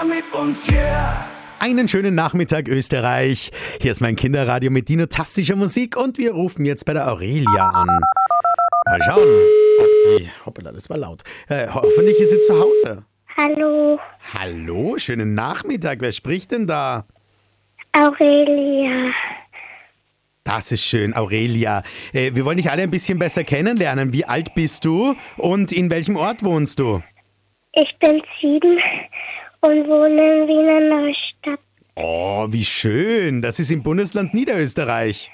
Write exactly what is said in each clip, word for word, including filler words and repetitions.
mit uns, yeah! Einen schönen Nachmittag, Österreich. Hier ist mein Kinderradio mit dinotastischer Musik und wir rufen jetzt bei der Aurelia an. Mal schauen, ob die... Hoppala, das war laut. Äh, hoffentlich ist sie zu Hause. Hallo, Hallo, schönen Nachmittag. Wer spricht denn da? Aurelia. Das ist schön, Aurelia. Äh, wir wollen dich alle ein bisschen besser kennenlernen. Wie alt bist du und in welchem Ort wohnst du? Ich bin sieben und wohne in Wiener Neustadt. Oh, wie schön. Das ist im Bundesland Niederösterreich.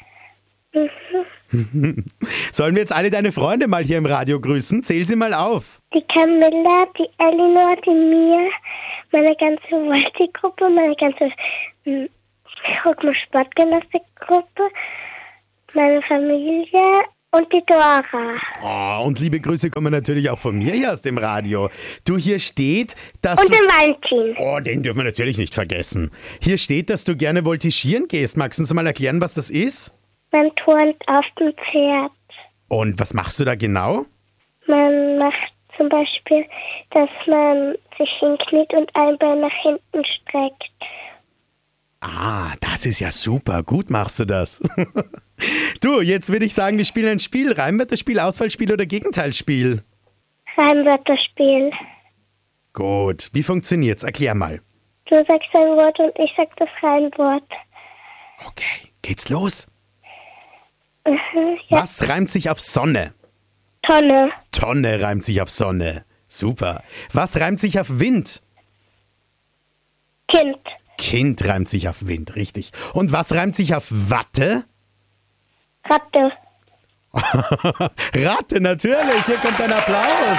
Mhm. Sollen wir jetzt alle deine Freunde mal hier im Radio grüßen? Zähl sie mal auf. Die Camilla, die Elinor, die Mia, meine ganze Volti-Gruppe, meine ganze hm, Sportgymnastik-Gruppe, meine Familie und die Dora. Oh, und liebe Grüße kommen natürlich auch von mir hier aus dem Radio. Du, hier steht, dass Und du... den Valentin. Oh, den dürfen wir natürlich nicht vergessen. Hier steht, dass du gerne voltigieren gehst. Magst du uns mal erklären, was das ist? Man turnt auf dem Pferd. Und was machst du da genau? Man macht zum Beispiel, dass man sich hinkniet und ein Bein nach hinten streckt. Ah, das ist ja super. Gut machst du das. Du, jetzt würde ich sagen, wir spielen ein Spiel. Reimwörterspiel, Auswahlspiel oder Gegenteilsspiel? Reimwörterspiel. Gut. Wie funktioniert's? Erklär mal. Du sagst ein Wort und ich sag das Reimwort. Okay, geht's los? Mhm, ja. Was reimt sich auf Sonne? Tonne. Tonne reimt sich auf Sonne. Super. Was reimt sich auf Wind? Kind. Kind reimt sich auf Wind, richtig. Und was reimt sich auf Watte? Ratte. Ratte, natürlich. Hier kommt ein Applaus.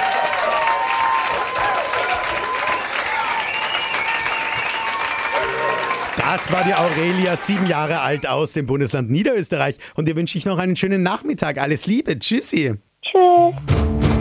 Das war die Aurelia, sieben Jahre alt aus dem Bundesland Niederösterreich. Und dir wünsche ich noch einen schönen Nachmittag. Alles Liebe. Tschüssi. Tschüss.